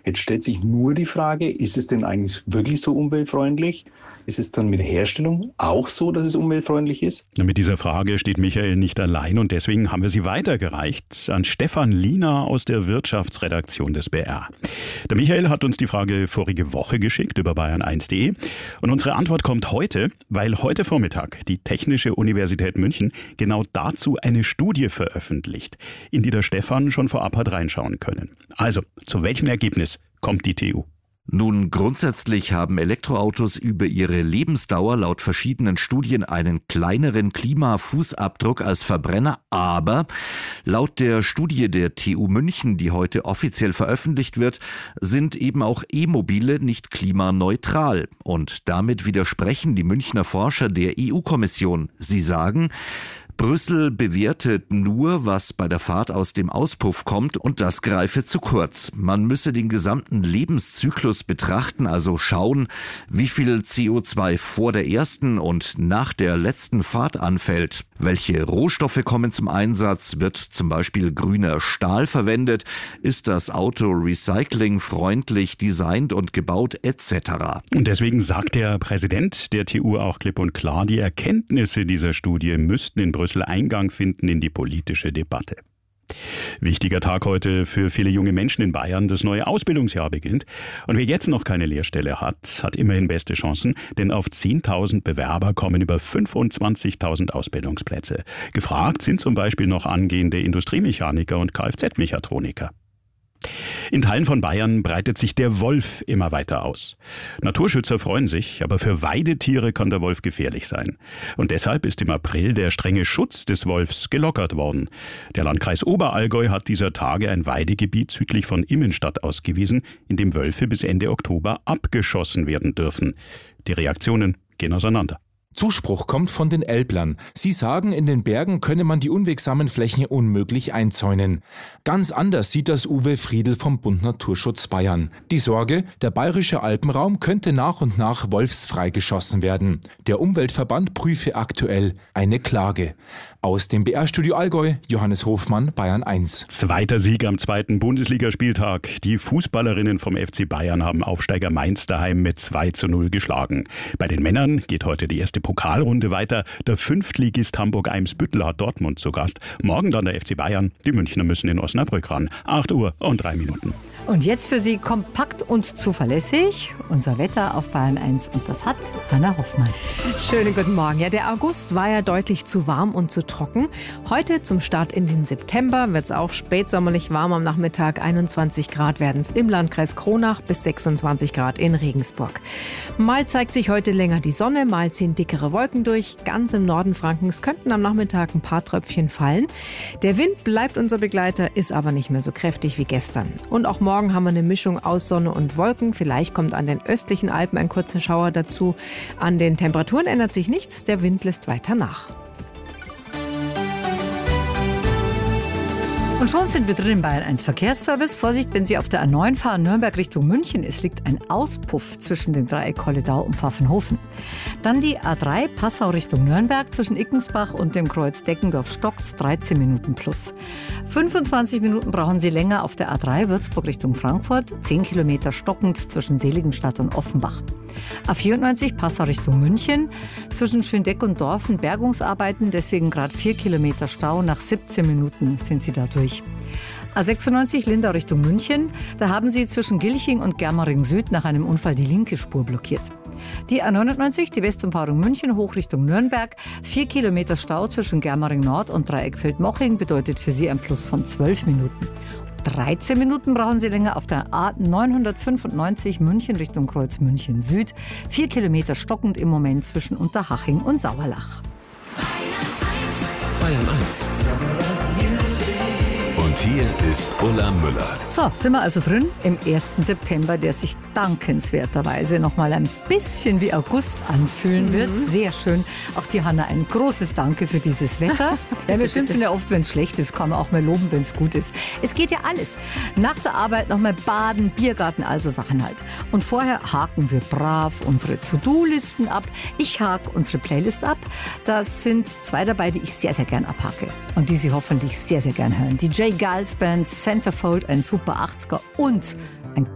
Jetzt stellt sich nur die Frage, ist es denn eigentlich wirklich so umweltfreundlich? Ist es dann mit der Herstellung auch so, dass es umweltfreundlich ist? Mit dieser Frage steht Michael nicht allein und deswegen haben wir sie weitergereicht an Stefan Liener aus der Wirtschaftsredaktion des BR. Der Michael hat uns die Frage vorige Woche geschickt über bayern1.de und unsere Antwort kommt heute, weil heute Vormittag die Technische Universität München genau dazu eine Studie veröffentlicht, in die der Stefan schon vorab hat reinschauen können. Also, zu welchem Ergebnis kommt die TU? Nun, grundsätzlich haben Elektroautos über ihre Lebensdauer laut verschiedenen Studien einen kleineren Klimafußabdruck als Verbrenner, aber laut der Studie der TU München, die heute offiziell veröffentlicht wird, sind eben auch E-Mobile nicht klimaneutral. Und damit widersprechen die Münchner Forscher der EU-Kommission. Sie sagen, Brüssel bewertet nur, was bei der Fahrt aus dem Auspuff kommt, und das greife zu kurz. Man müsse den gesamten Lebenszyklus betrachten, also schauen, wie viel CO2 vor der ersten und nach der letzten Fahrt anfällt. Welche Rohstoffe kommen zum Einsatz? Wird zum Beispiel grüner Stahl verwendet? Ist das Auto recyclingfreundlich designt und gebaut etc.? Und deswegen sagt der Präsident der TU auch klipp und klar, die Erkenntnisse dieser Studie müssten in Brüssel Eingang finden in die politische Debatte. Wichtiger Tag heute für viele junge Menschen in Bayern. Das neue Ausbildungsjahr beginnt. Und wer jetzt noch keine Lehrstelle hat, hat immerhin beste Chancen, denn auf 10.000 Bewerber kommen über 25.000 Ausbildungsplätze. Gefragt sind zum Beispiel noch angehende Industriemechaniker und Kfz-Mechatroniker. In Teilen von Bayern breitet sich der Wolf immer weiter aus. Naturschützer freuen sich, aber für Weidetiere kann der Wolf gefährlich sein. Und deshalb ist im April der strenge Schutz des Wolfs gelockert worden. Der Landkreis Oberallgäu hat dieser Tage ein Weidegebiet südlich von Immenstadt ausgewiesen, in dem Wölfe bis Ende Oktober abgeschossen werden dürfen. Die Reaktionen gehen auseinander. Zuspruch kommt von den Elblern. Sie sagen, in den Bergen könne man die unwegsamen Flächen unmöglich einzäunen. Ganz anders sieht das Uwe Friedl vom Bund Naturschutz Bayern. Die Sorge, der bayerische Alpenraum könnte nach und nach wolfsfrei geschossen werden. Der Umweltverband prüfe aktuell eine Klage. Aus dem BR-Studio Allgäu, Johannes Hofmann, Bayern 1. Zweiter Sieg am zweiten Bundesligaspieltag. Die Fußballerinnen vom FC Bayern haben Aufsteiger Mainz daheim mit 2:0 geschlagen. Bei den Männern geht heute die erste Pokalrunde weiter. Der Fünftligist Hamburg-Eimsbüttel hat Dortmund zu Gast. Morgen dann der FC Bayern. Die Münchner müssen in Osnabrück ran. 8:03 Und jetzt für Sie kompakt und zuverlässig unser Wetter auf Bayern 1. Und das hat Hanna Hoffmann. Schönen guten Morgen. Ja, der August war ja deutlich zu warm und zu trocken. Heute zum Start in den September wird es auch spätsommerlich warm am Nachmittag. 21 Grad werden es im Landkreis Kronach bis 26 Grad in Regensburg. Mal zeigt sich heute länger die Sonne, mal ziehen dickere Wolken durch. Ganz im Norden Frankens könnten am Nachmittag ein paar Tröpfchen fallen. Der Wind bleibt unser Begleiter, ist aber nicht mehr so kräftig wie gestern. Und auch morgen haben wir eine Mischung aus Sonne und Wolken. Vielleicht kommt an den östlichen Alpen ein kurzer Schauer dazu. An den Temperaturen ändert sich nichts, der Wind lässt weiter nach. Und schon sind wir drin im Bayern 1 Verkehrsservice. Vorsicht, wenn Sie auf der A9 fahren, Nürnberg Richtung München. Es liegt ein Auspuff zwischen dem Dreieck Kolledau und Pfaffenhofen. Dann die A3 Passau Richtung Nürnberg. Zwischen Ickensbach und dem Kreuz Deckendorf stockt's 13 Minuten plus. 25 Minuten brauchen Sie länger auf der A3 Würzburg Richtung Frankfurt. 10 Kilometer stockend zwischen Seligenstadt und Offenbach. A94 Passau Richtung München. Zwischen Schwindeck und Dorfen Bergungsarbeiten, deswegen gerade 4 Kilometer Stau. Nach 17 Minuten sind Sie da durch. A96 Lindau Richtung München. Da haben Sie zwischen Gilching und Germering Süd nach einem Unfall die linke Spur blockiert. Die A99, die Westumfahrung München hoch Richtung Nürnberg. 4 Kilometer Stau zwischen Germering Nord und Dreieckfeld-Moching bedeutet für Sie ein Plus von 12 Minuten. 13 Minuten brauchen Sie länger auf der A995 München Richtung Kreuz München Süd. 4 Kilometer stockend im Moment zwischen Unterhaching und Sauerlach. Bayern 1. Und hier ist Ulla Müller. So, sind wir also drin im 1. September, der sich dankenswerterweise noch mal ein bisschen wie August anfühlen wird. Sehr schön. Auch die Hanna, ein großes Danke für dieses Wetter. Ja, wir schimpfen ja oft, wenn es schlecht ist, kann man auch mal loben, wenn es gut ist. Es geht ja alles. Nach der Arbeit noch mal baden, Biergarten, also Sachen halt. Und vorher haken wir brav unsere To-Do-Listen ab. Ich hake unsere Playlist ab. Da sind 2 dabei, die ich sehr, sehr gern abhake. Und die Sie hoffentlich sehr, sehr gern hören. Die J. Giles Band, Centerfold, ein super 80er und